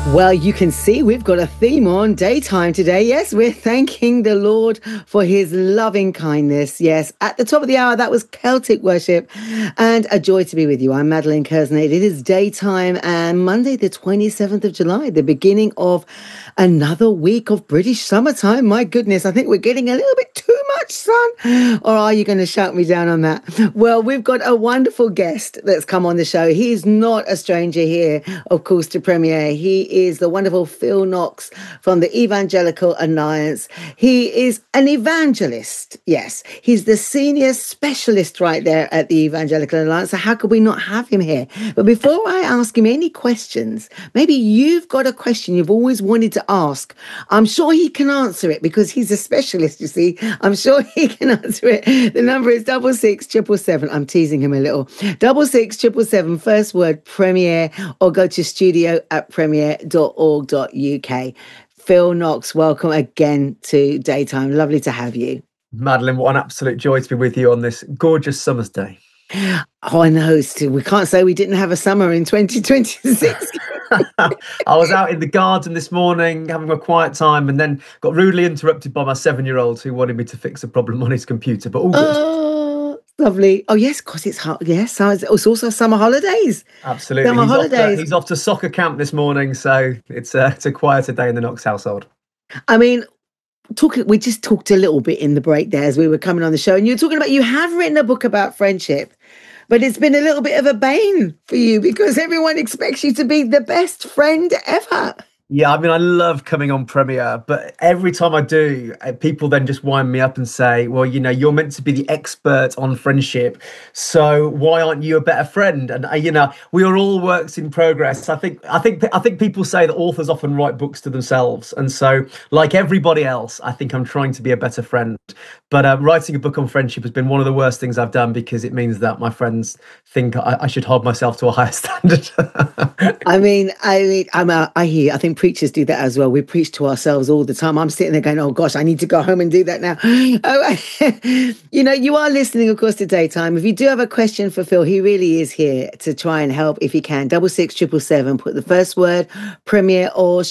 Well, you can see we've got a theme on daytime today. Yes, we're thanking the Lord for his loving kindness. Yes, at the top of the hour, that was Celtic worship and a joy to be with you. I'm Madeline Kersnade. It is daytime and Monday, the 27th of July, the beginning of another week of British summertime. My goodness, I think we're getting a little bit too much sun. Or are you going to shout me down on that? Well, we've got a wonderful guest that's come on the show. He's not a stranger here, of course, to Premier. He is the wonderful Phil Knox from the Evangelical Alliance. He is an evangelist. Yes, he's the senior specialist right there at the Evangelical Alliance. So how could we not have him here? But before I ask him any questions, maybe you've got a question you've always wanted to ask. I'm sure he can answer it because he's a specialist, you see. I'm sure he can answer it. The number is 66777. I'm teasing him a little. 66777, first word, Premier, or go to studio@premier.org.uk. Phil Knox, welcome again to Daytime. Lovely to have you. Madeline, what an absolute joy to be with you on this gorgeous summer's day. Oh, I know. We can't say we didn't have a summer in 2026. I was out in the garden this morning having a quiet time and then got rudely interrupted by my 7-year-old who wanted me to fix a problem on his computer, but all good. Oh, lovely. Oh, yes, because it's hot. Yes, it's also summer holidays. Absolutely. Summer holidays. He's off to soccer camp this morning, so it's a quieter day in the Knox household. I mean, we just talked a little bit in the break there as we were coming on the show, and you were talking about you have written a book about friendship, but it's been a little bit of a bane for you because everyone expects you to be the best friend ever. Yeah, I mean, I love coming on Premier, but every time I do, people then just wind me up and say, well, you know, you're meant to be the expert on friendship, so why aren't you a better friend? And, you know, we are all works in progress. I think people say that authors often write books to themselves. And so, like everybody else, I think I'm trying to be a better friend. But writing a book on friendship has been one of the worst things I've done because it means that my friends think I should hold myself to a higher standard. I think preachers do that as well. We preach to ourselves all the time. I'm sitting there going, oh gosh, I need to go home and do that now. You know, you are listening, of course, to Daytime. If you do have a question for Phil, he really is here to try and help if he can. 66777, put the first word, Premier, or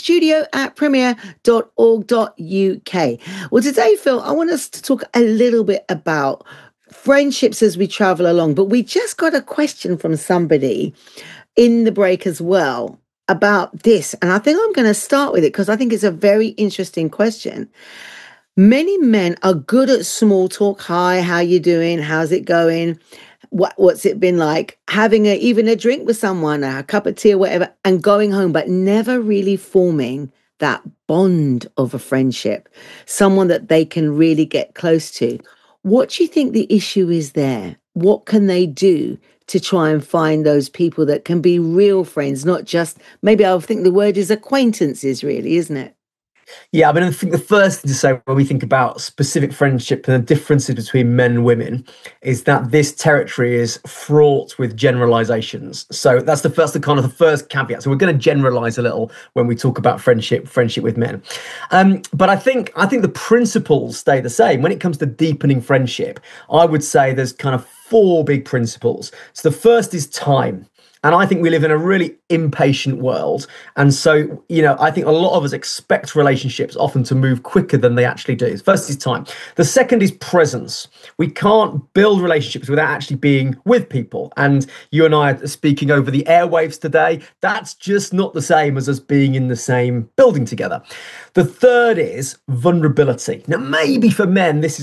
studio@premier.org.uk. Well, today, Phil, I want us to talk a little bit about friendships as we travel along, but we just got a question from somebody in the break as well about this. And I think I'm going to start with it because I think it's a very interesting question. Many men are good at small talk. Hi, how you doing? How's it going? What's it been like? Having even a drink with someone, a cup of tea or whatever, and going home, but never really forming that bond of a friendship, someone that they can really get close to. What do you think the issue is there? What can they do to try and find those people that can be real friends, not just, maybe I think the word is acquaintances, really, isn't it? Yeah, I mean, I think the first thing to say when we think about specific friendship and the differences between men and women is that this territory is fraught with generalizations. So that's the first caveat. So we're going to generalize a little when we talk about friendship with men. But I think the principles stay the same. When it comes to deepening friendship, I would say there's kind of 4 big principles. So the first is time. And I think we live in a really impatient world. And so, you know, I think a lot of us expect relationships often to move quicker than they actually do. First is time. The second is presence. We can't build relationships without actually being with people. And you and I are speaking over the airwaves today. That's just not the same as us being in the same building together. The third is vulnerability. Now, maybe for men, this is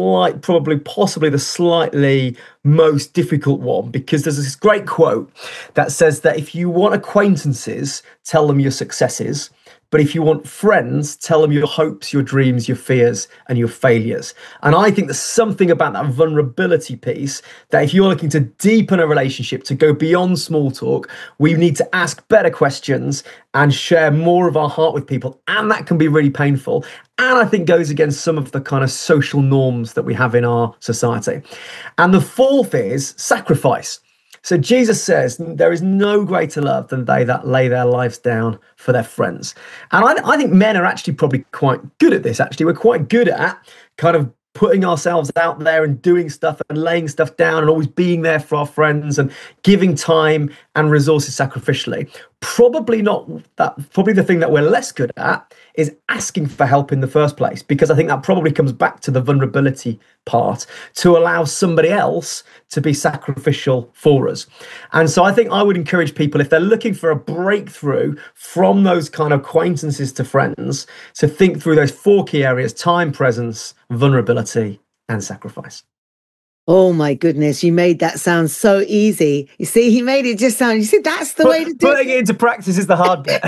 possibly the slightly most difficult one, because there's this great quote that says that if you want acquaintances, tell them your successes. But if you want friends, tell them your hopes, your dreams, your fears, and your failures. And I think there's something about that vulnerability piece that if you're looking to deepen a relationship, to go beyond small talk, we need to ask better questions and share more of our heart with people. And that can be really painful. And I think goes against some of the kind of social norms that we have in our society. And the fourth is sacrifice. So Jesus says there is no greater love than they that lay their lives down for their friends. And I think men are actually probably quite good at this. Actually, we're quite good at kind of putting ourselves out there and doing stuff and laying stuff down and always being there for our friends and giving time and resources sacrificially. Probably not that, probably the thing that we're less good at is asking for help in the first place, because I think that probably comes back to the vulnerability part, to allow somebody else to be sacrificial for us. And so I think I would encourage people, if they're looking for a breakthrough from those kind of acquaintances to friends, to think through those 4 key areas: time, presence, vulnerability, and sacrifice. Oh my goodness, you made that sound so easy. You see, he made it just sound, you see, that's the way to do Putting it into practice is the hard bit.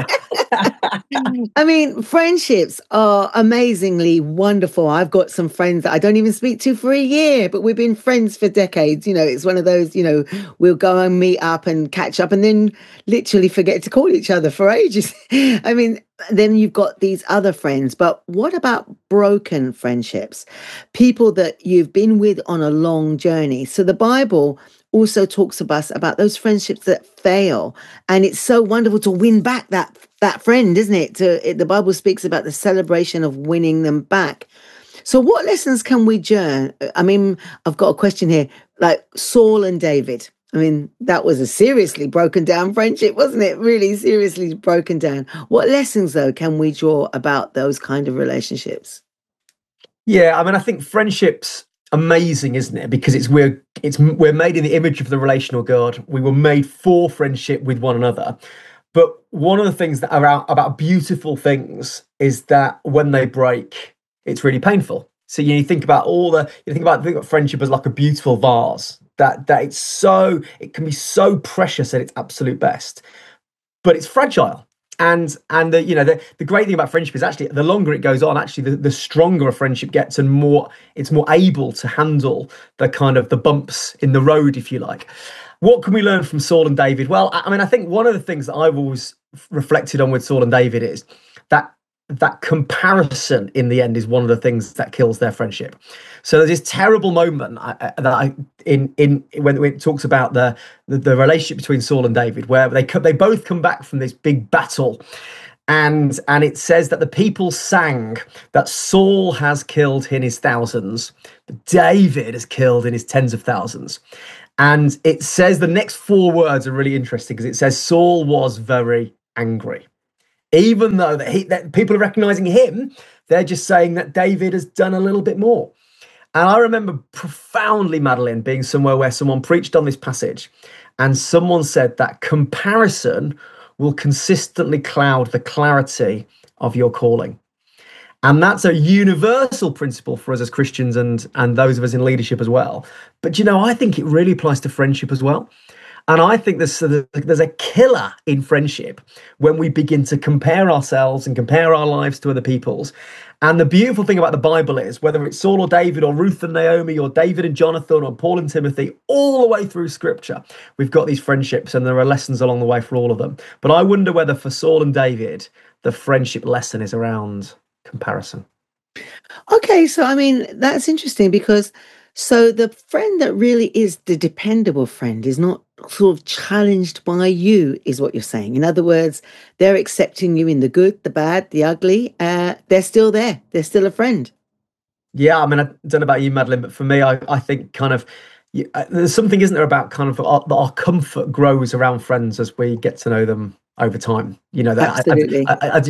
I mean, friendships are amazingly wonderful. I've got some friends that I don't even speak to for a year, but we've been friends for decades. It's one of those, we'll go and meet up and catch up and then literally forget to call each other for ages. I mean, then you've got these other friends, but what about broken friendships? People that you've been with on a long journey. So the Bible also talks to us about those friendships that fail, and it's so wonderful to win back that friend, isn't it? The Bible speaks about the celebration of winning them back. So what lessons can we learn? I mean, I've got a question here, like Saul and David. I mean, that was a seriously broken down friendship, wasn't it? Really seriously broken down. What lessons, though, can we draw about those kind of relationships? Yeah, I mean, I think friendships amazing, isn't it? Because we're made in the image of the relational God. We were made for friendship with one another. But one of the things that are about beautiful things is that when they break, it's really painful. So you think about think about friendship as like a beautiful vase that it can be so precious at its absolute best, but it's fragile. And the great thing about friendship is actually the longer it goes on, actually the stronger a friendship gets, and it's more able to handle the kind of the bumps in the road, if you like. What can we learn from Saul and David? Well, I mean, I think one of the things that I've always reflected on with Saul and David is that comparison in the end is one of the things that kills their friendship. So there's this terrible moment when it talks about the relationship between Saul and David, where they both come back from this big battle, and it says that the people sang that Saul has killed in his thousands, but David has killed in his tens of thousands. And it says the next 4 words are really interesting, because it says Saul was very angry. Even though that people are recognizing him, they're just saying that David has done a little bit more. And I remember profoundly, Madeline, being somewhere where someone preached on this passage, and someone said that comparison will consistently cloud the clarity of your calling. And that's a universal principle for us as Christians and those of us in leadership as well. But, I think it really applies to friendship as well. And I think there's a killer in friendship when we begin to compare ourselves and compare our lives to other people's. And the beautiful thing about the Bible is, whether it's Saul or David or Ruth and Naomi or David and Jonathan or Paul and Timothy, all the way through Scripture, we've got these friendships, and there are lessons along the way for all of them. But I wonder whether for Saul and David, the friendship lesson is around comparison. Okay, so I mean, that's interesting, because so the friend that really is the dependable friend is not sort of challenged by you, is what you're saying. In other words, they're accepting you in the good, the bad, the ugly. They're still there. They're still a friend. Yeah, I mean, I don't know about you, Madeline, but for me, I think kind of there's something, isn't there, about kind of our comfort grows around friends as we get to know them over time. Absolutely.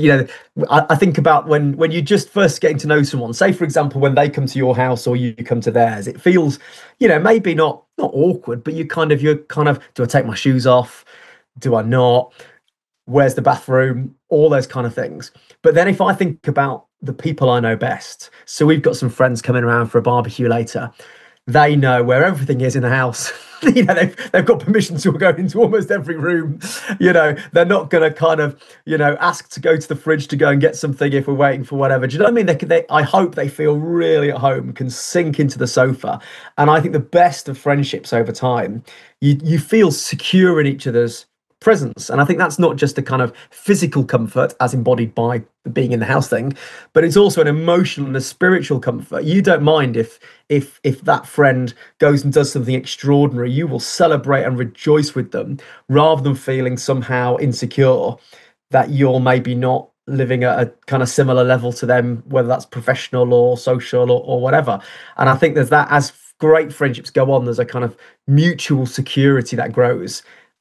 I think about when you just first getting to know someone, say for example when they come to your house or you come to theirs, it feels maybe not awkward, but you're kind of do I take my shoes off, do I not, where's the bathroom, all those kind of things. But then if I think about the people I know best, so we've got some friends coming around for a barbecue later, they know where everything is in the house. They've got permission to go into almost every room. They're not going to kind of, ask to go to the fridge to go and get something if we're waiting for whatever. Do you know what I mean? I hope they feel really at home, can sink into the sofa. And I think the best of friendships over time, you feel secure in each other's presence. And I think that's not just a kind of physical comfort as embodied by the being in the house thing, but it's also an emotional and a spiritual comfort. You don't mind if that friend goes and does something extraordinary. You will celebrate and rejoice with them, rather than feeling somehow insecure that you're maybe not living at a kind of similar level to them, whether that's professional or social or whatever. And I think there's that, as great friendships go on, there's a kind of mutual security that grows.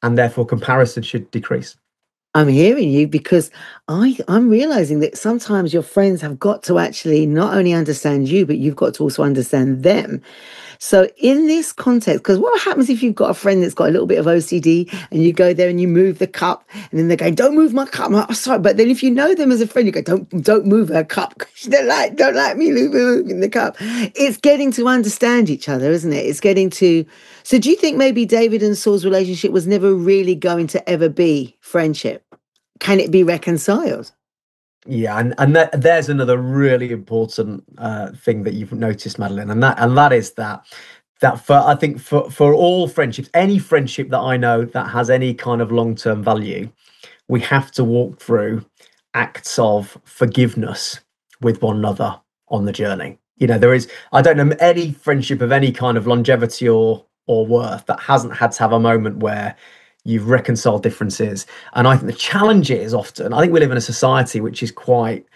and therefore comparison should decrease. I'm hearing you because I'm realizing that sometimes your friends have got to actually not only understand you, but you've got to also understand them. So in this context, because what happens if you've got a friend that's got a little bit of OCD and you go there and you move the cup and then they're going, don't move my cup. I'm like, oh, sorry. But then if you know them as a friend, you go, don't move her cup. She don't like me moving the cup. It's getting to understand each other, isn't it? It's getting to. So do you think maybe David and Saul's relationship was never really going to ever be friendship? Can it be reconciled? Yeah, and there's another really important thing that you've noticed, Madeline, and that is that for I think for all friendships, any friendship that I know that has any kind of long-term value, we have to walk through acts of forgiveness with one another on the journey. There is, I don't know any friendship of any kind of longevity or worth that hasn't had to have a moment where you've reconciled differences. And I think the challenge is often, I think we live in a society which is quite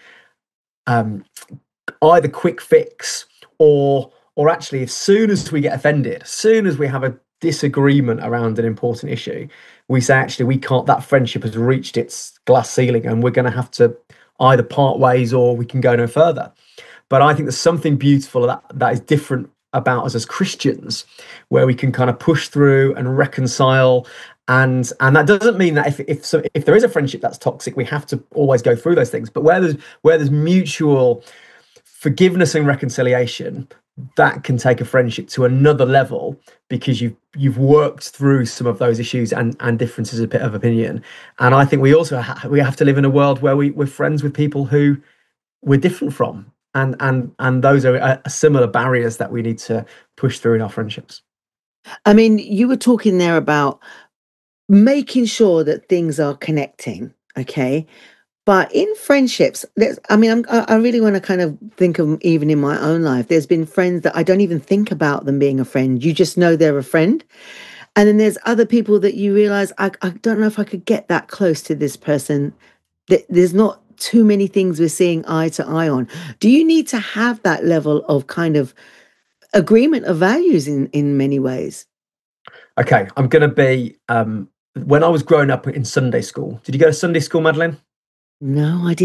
either quick fix or actually, as soon as we get offended, as soon as we have a disagreement around an important issue, we say, actually, we can't, that friendship has reached its glass ceiling and we're going to have to either part ways or we can go no further. But I think there's something beautiful that is different about us as Christians, where we can kind of push through and reconcile. And that doesn't mean that if there is a friendship that's toxic, we have to always go through those things. But where there's mutual forgiveness and reconciliation, that can take a friendship to another level because you've worked through some of those issues and differences of opinion. And I think we also we have to live in a world where we're friends with people who we're different from, and those are similar barriers that we need to push through in our friendships. I mean, you were talking there about making sure that things are connecting, okay? But in friendships, I really want to kind of think of even in my own life. There's been friends that I don't even think about them being a friend. You just know they're a friend. And then there's other people that you realize, I don't know if I could get that close to this person. There's not too many things we're seeing eye to eye on. Do you need to have that level of kind of agreement of values in many ways? Okay, I'm going to be, when I was growing up in Sunday school, did you go to Sunday school, Madeline? No, I